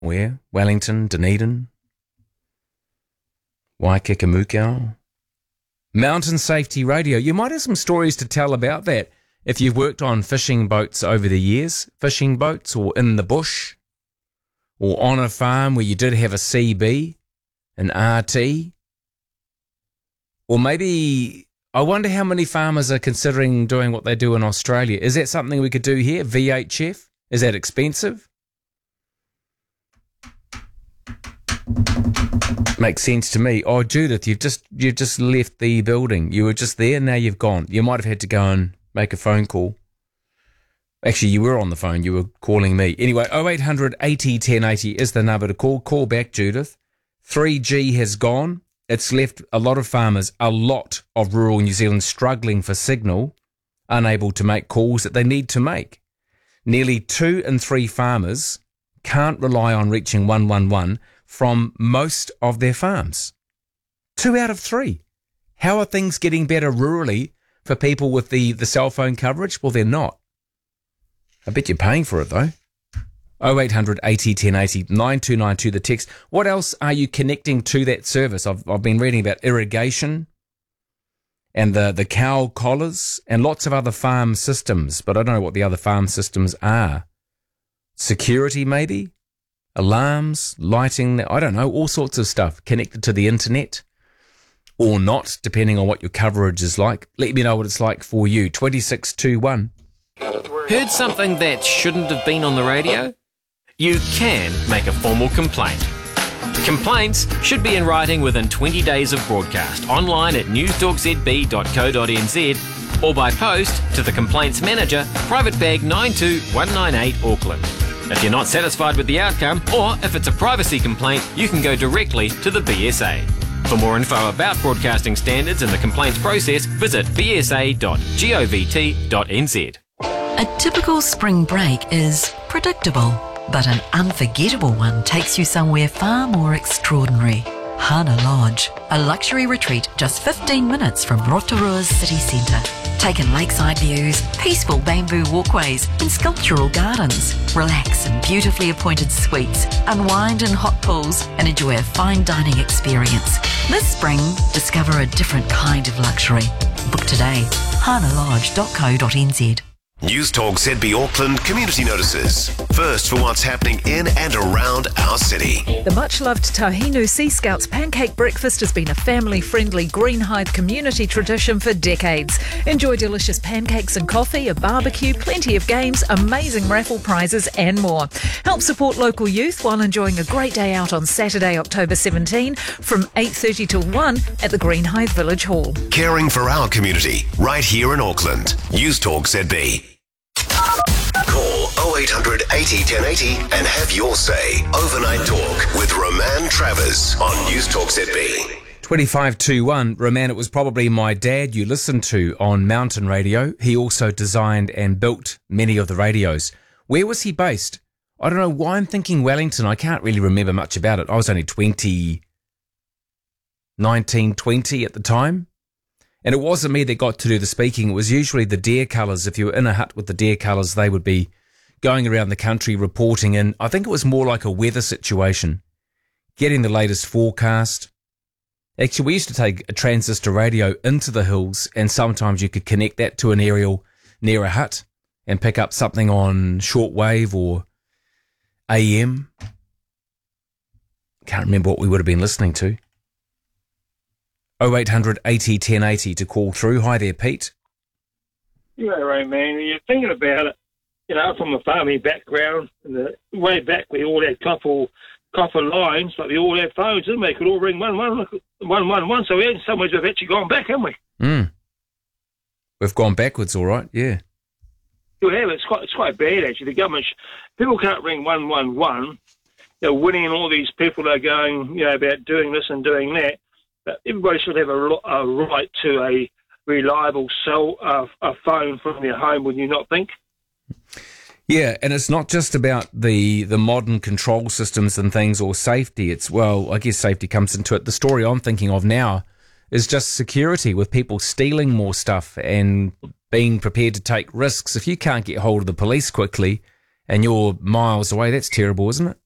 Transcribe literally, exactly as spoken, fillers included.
Where? Wellington, Dunedin, Waikakamukau. Mountain Safety Radio. You might have some stories to tell about that if you've worked on fishing boats over the years, fishing boats or in the bush or on a farm where you did have a C B, an R T. Or maybe, I wonder how many farmers are considering doing what they do in Australia. Is that something we could do here, V H F? Is that expensive? Makes sense to me. Oh, Judith, you've just you've just left the building. You were just there, now you've gone. You might have had to go and make a phone call. Actually, you were on the phone. You were calling me. Anyway, oh eight hundred eighty ten eighty is the number to call. Call back, Judith. three G has gone. It's left a lot of farmers, a lot of rural New Zealand struggling for signal, unable to make calls that they need to make. Nearly two in three farmers can't rely on reaching one one one from most of their farms. Two out of three. How are things getting better rurally for people with the, the cell phone coverage? Well, they're not. I bet you're paying for it, though. oh eight hundred eighty ten eighty, nine two nine two, the text. What else are you connecting to that service? I've, I've been reading about irrigation and the, the cow collars and lots of other farm systems, but I don't know what the other farm systems are. Security, maybe? Alarms, lighting, I don't know, all sorts of stuff connected to the internet or not, depending on what your coverage is like. Let me know what it's like for you. twenty-six twenty-one. Heard something that shouldn't have been on the radio? You can make a formal complaint. Complaints should be in writing within twenty days of broadcast, online at newstalk z b dot co dot n z or by post to the Complaints Manager, Private Bag nine two one nine eight, Auckland. If you're not satisfied with the outcome, or if it's a privacy complaint, you can go directly to the B S A. For more info about broadcasting standards and the complaints process, visit b s a dot govt dot n z. A typical spring break is predictable, but an unforgettable one takes you somewhere far more extraordinary. Hana Lodge, a luxury retreat just fifteen minutes from Rotorua's city centre. Take in lakeside views, peaceful bamboo walkways and sculptural gardens. Relax in beautifully appointed suites, unwind in hot pools and enjoy a fine dining experience. This spring, discover a different kind of luxury. Book today, hana lodge dot co dot n z. Newstalk Z B Auckland community notices. First for what's happening in and around our city. The much-loved Tahinu Sea Scouts pancake breakfast has been a family-friendly Greenhithe community tradition for decades. Enjoy delicious pancakes and coffee, a barbecue, plenty of games, amazing raffle prizes and more. Help support local youth while enjoying a great day out on Saturday, October seventeenth from eight thirty till one at the Greenhithe Village Hall. Caring for our community right here in Auckland. Newstalk Z B. Call oh eight hundred eighty ten eighty and have your say. Overnight Talk with Roman Travers on Newstalk Z B. twenty-five twenty-one, Roman, it was probably my dad you listened to on Mountain Radio. He also designed and built many of the radios. Where was he based? I don't know why I'm thinking Wellington. I can't really remember much about it. I was only twenty, nineteen, twenty at the time. And it wasn't me that got to do the speaking. It was usually the Dare Colours. If you were in a hut with the Dare Colours, they would be going around the country reporting in. I think it was more like a weather situation, getting the latest forecast. Actually, we used to take a transistor radio into the hills, and sometimes you could connect that to an aerial near a hut and pick up something on shortwave or A M. Can't remember what we would have been listening to. oh eight hundred eighty ten eighty to call through. Hi there, Pete. Yeah, right, man. You're thinking about it. You know, from a farming background, and the way back we all had copper, copper lines, but we all had phones, didn't we? We could all ring one, one, one, one, one. So we in some ways we've actually gone back, haven't we? Mm. We've gone backwards, all right, yeah. We have. It's quite, it's quite bad, actually. The government, people can't ring one one one. They're winning, and all these people are going, you know, about doing this and doing that. But everybody should have a, a right to a reliable cell uh, a phone from their home, would you not think? Yeah, and it's not just about the the modern control systems and things or safety. It's, well, I guess safety comes into it. The story I'm thinking of now is just security, with people stealing more stuff and being prepared to take risks. If you can't get hold of the police quickly and you're miles away, that's terrible, isn't it?